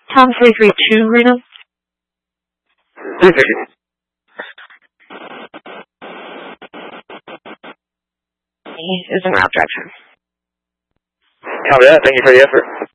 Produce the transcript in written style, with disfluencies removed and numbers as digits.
Tom 332, Reno. 332. He is in route direction. Copy that. Thank you for the effort.